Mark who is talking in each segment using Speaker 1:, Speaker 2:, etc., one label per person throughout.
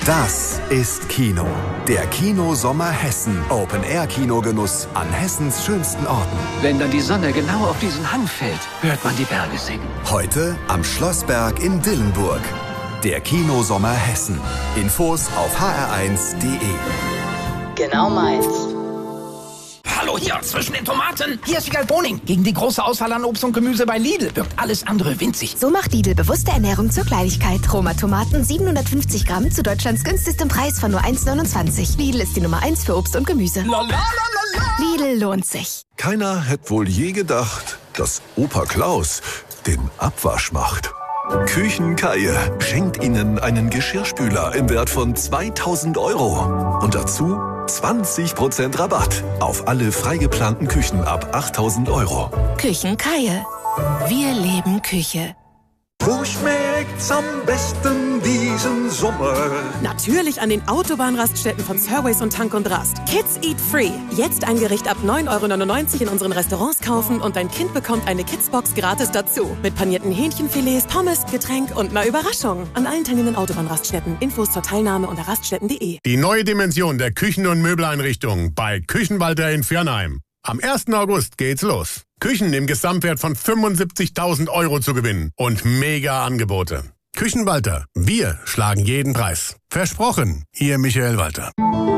Speaker 1: Das ist Kino. Der Kinosommer Hessen. Open-Air-Kinogenuss an Hessens schönsten Orten.
Speaker 2: Wenn dann die Sonne genau auf diesen Hang fällt, hört man die Berge singen.
Speaker 1: Heute am Schlossberg in Dillenburg. Der Kinosommer Hessen. Infos auf hr1.de.
Speaker 3: Genau meins.
Speaker 4: Hallo hier, zwischen den Tomaten. Hier ist Wiegald Boning. Gegen die große Auswahl an Obst und Gemüse bei Lidl wirkt alles andere winzig.
Speaker 5: So macht Lidl bewusste Ernährung zur Kleinigkeit. Roma Tomaten 750 Gramm zu Deutschlands günstigstem Preis von nur 1,29. Lidl ist die Nummer 1 für Obst und Gemüse. Lidl lohnt sich.
Speaker 6: Keiner hätte wohl je gedacht, dass Opa Klaus den Abwasch macht. Küchenkaie schenkt Ihnen einen Geschirrspüler im Wert von 2.000 €. Und dazu 20% Rabatt auf alle freigeplanten Küchen ab 8.000 €.
Speaker 5: Küchenkaie. Wir leben Küche.
Speaker 7: Wo schmeckt's am besten diesen Sommer?
Speaker 8: Natürlich an den Autobahnraststätten von Surways und Tank und Rast. Kids Eat Free. Jetzt ein Gericht ab 9,99 € in unseren Restaurants kaufen und dein Kind bekommt eine Kidsbox gratis dazu. Mit panierten Hähnchenfilets, Pommes, Getränk und einer Überraschung. An allen teilnehmenden Autobahnraststätten. Infos zur Teilnahme unter raststätten.de.
Speaker 9: Die neue Dimension der Küchen- und Möbeleinrichtungen bei Küchenwalter in Viernheim. Am 1. August geht's los. Küchen im Gesamtwert von 75.000 € zu gewinnen und mega Angebote. Küchenwalter, wir schlagen jeden Preis. Versprochen, Ihr Michael Walter.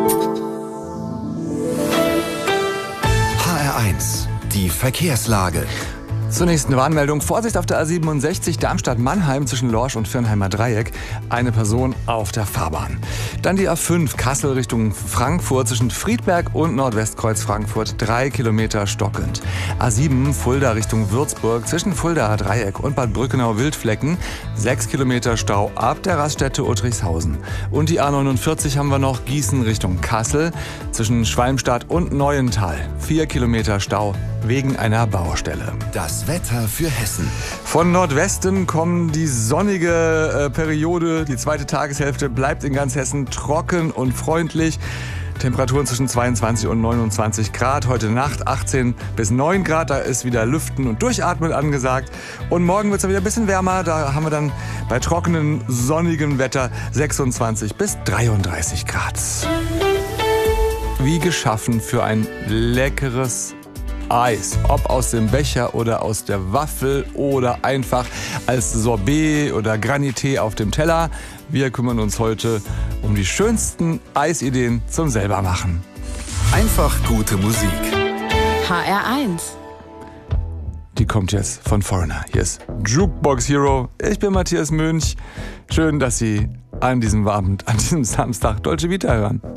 Speaker 1: HR1, die Verkehrslage.
Speaker 10: Zunächst eine Warnmeldung. Vorsicht auf der A67 Darmstadt-Mannheim zwischen Lorsch und Viernheimer Dreieck. Eine Person auf der Fahrbahn. Dann die A5 Kassel Richtung Frankfurt zwischen Friedberg und Nordwestkreuz Frankfurt. 3 Kilometer stockend. A7 Fulda Richtung Würzburg zwischen Fuldaer Dreieck und Bad Brückenau-Wildflecken. 6 Kilometer Stau ab der Raststätte Uttrichshausen. Und die A49 haben wir noch Gießen Richtung Kassel zwischen Schwalmstadt und Neuental. 4 Kilometer Stau wegen einer Baustelle.
Speaker 1: Das Wetter für Hessen.
Speaker 10: Von Nordwesten kommt die sonnige Periode. Die zweite Tageshälfte bleibt in ganz Hessen trocken und freundlich. Temperaturen zwischen 22 und 29 Grad. Heute Nacht 18 bis 9 Grad. Da ist wieder Lüften und Durchatmen angesagt. Und morgen wird es wieder ein bisschen wärmer. Da haben wir dann bei trockenem, sonnigem Wetter 26 bis 33 Grad. Wie geschaffen für ein leckeres Eis, ob aus dem Becher oder aus der Waffel oder einfach als Sorbet oder Granité auf dem Teller. Wir kümmern uns heute um die schönsten Eisideen zum Selbermachen.
Speaker 1: Einfach gute Musik.
Speaker 3: HR1.
Speaker 10: Die kommt jetzt von Foreigner. Hier ist Jukebox Hero. Ich bin Matthias Münch. Schön, dass Sie an diesem Abend, an diesem Samstag Dolce Vita hören.